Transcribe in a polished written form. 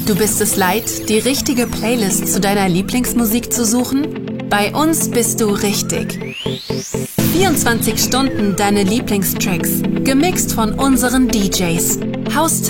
Du bist es leid, die richtige Playlist zu deiner Lieblingsmusik zu suchen? Bei uns bist du richtig. 24 Stunden deine Lieblingstracks, gemixt von unseren DJs. House